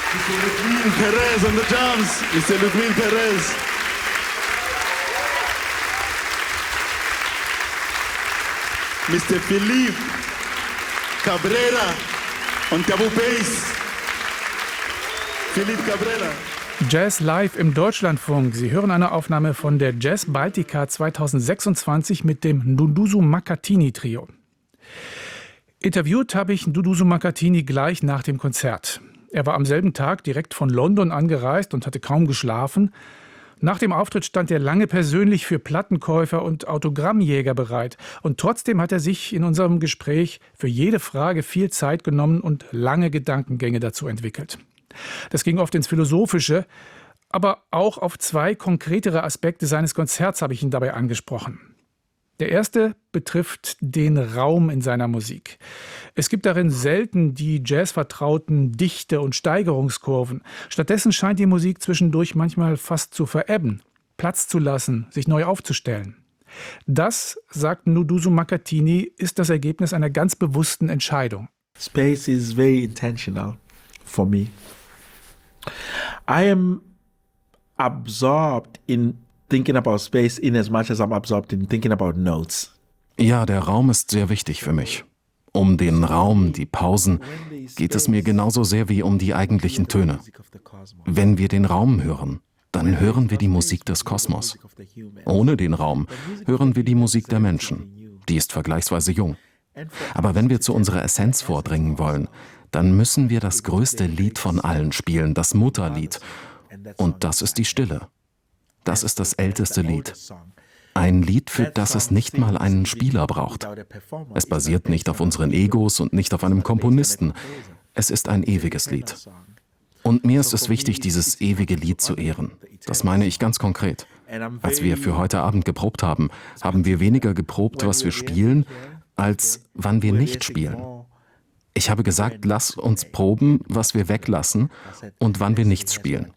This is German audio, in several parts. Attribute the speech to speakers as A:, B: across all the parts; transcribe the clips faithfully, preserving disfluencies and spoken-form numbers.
A: Mister Ludwig Perez on the drums. Mister Ludwig Perez. Mister Philippe Cabrera on Tabou Bass. Philippe Cabrera.
B: Jazz live im Deutschlandfunk. Sie hören eine Aufnahme von der Jazz Baltica zweitausendsechsundzwanzig mit dem Nduduzo Makhathini Trio. Interviewt habe ich Nduduzo Makhathini gleich nach dem Konzert. Er war am selben Tag direkt von London angereist und hatte kaum geschlafen. Nach dem Auftritt stand er lange persönlich für Plattenkäufer und Autogrammjäger bereit. Und trotzdem hat er sich in unserem Gespräch für jede Frage viel Zeit genommen und lange Gedankengänge dazu entwickelt. Das ging oft ins Philosophische, aber auch auf zwei konkretere Aspekte seines Konzerts habe ich ihn dabei angesprochen. Der erste betrifft den Raum in seiner Musik. Es gibt darin selten die jazzvertrauten Dichte- und Steigerungskurven. Stattdessen scheint die Musik zwischendurch manchmal fast zu verebben, Platz zu lassen, sich neu aufzustellen. Das, sagt Nduduzo Makhathini, ist das Ergebnis einer ganz bewussten Entscheidung.
C: Space is very intentional for me. I am absorbed in thinking about space in as much as I'm absorbed in thinking about notes.
D: Ja, der Raum ist sehr wichtig für mich. Um den Raum, die Pausen, geht es mir genauso sehr wie um die eigentlichen Töne. Wenn wir den Raum hören, dann hören wir die Musik des Kosmos. Ohne den Raum hören wir die Musik der Menschen. Die ist vergleichsweise jung. Aber wenn wir zu unserer Essenz vordringen wollen, dann müssen wir das größte Lied von allen spielen, das Mutterlied. Und das ist die Stille. Das ist das älteste Lied. Ein Lied, für das es nicht mal einen Spieler braucht. Es basiert nicht auf unseren Egos und nicht auf einem Komponisten. Es ist ein ewiges Lied. Und mir ist es wichtig, dieses ewige Lied zu ehren. Das meine ich ganz konkret. Als wir für heute Abend geprobt haben, haben wir weniger geprobt, was wir spielen, als wann wir nicht spielen. Ich habe gesagt, lass uns proben, was wir weglassen und wann wir nichts spielen.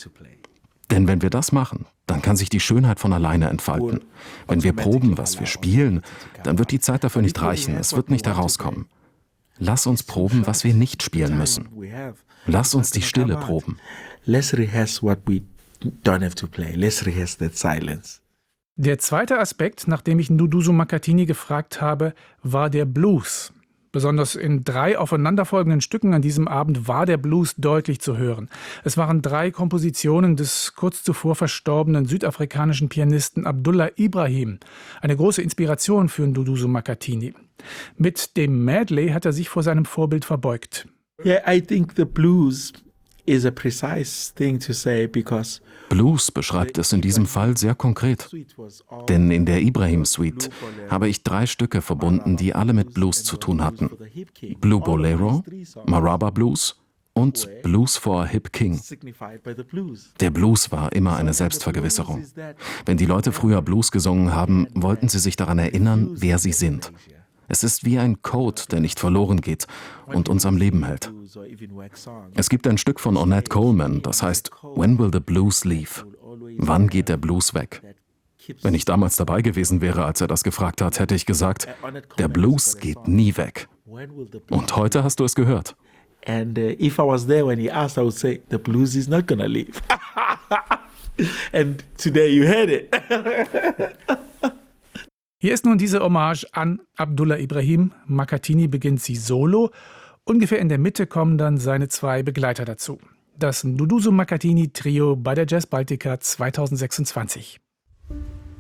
D: Denn wenn wir das machen, dann kann sich die Schönheit von alleine entfalten. Wenn wir proben, was wir spielen, dann wird die Zeit dafür nicht reichen, es wird nicht herauskommen. Lass uns proben, was wir nicht spielen müssen. Lass uns die Stille proben.
C: Let's rehearse what we don't have to play. Let's rehearse that silence.
B: Der zweite Aspekt, nach dem ich Nduduzo Makhathini gefragt habe, war der Blues. Besonders in drei aufeinanderfolgenden Stücken an diesem Abend war der Blues deutlich zu hören. Es waren drei Kompositionen des kurz zuvor verstorbenen südafrikanischen Pianisten Abdullah Ibrahim. Eine große Inspiration für Nduduzo Makhathini. Mit dem Medley hat er sich vor seinem Vorbild verbeugt.
C: Yeah, I think the blues is a precise thing to say because
D: Blues beschreibt es in diesem Fall sehr konkret. Denn in der Ibrahim Suite habe ich drei Stücke verbunden, die alle mit Blues zu tun hatten. Blue Bolero, Maraba Blues und Blues for a Hip King. Der Blues war immer eine Selbstvergewisserung. Wenn die Leute früher Blues gesungen haben, wollten sie sich daran erinnern, wer sie sind. Es ist wie ein Code, der nicht verloren geht und uns am Leben hält. Es gibt ein Stück von Ornette Coleman, das heißt When Will the Blues Leave? Wann geht der Blues weg? Wenn ich damals dabei gewesen wäre, als er das gefragt hat, hätte ich gesagt, der Blues geht nie weg. Und heute hast du es gehört.
C: And uh, if I was there when he asked, I would say, the blues is not gonna leave. And today you heard it.
B: Hier ist nun diese Hommage an Abdullah Ibrahim. Makhathini beginnt sie solo. Ungefähr in der Mitte kommen dann seine zwei Begleiter dazu. Das Nduduzo Makhathini Trio bei der Jazz Baltica zweitausendsechsundzwanzig.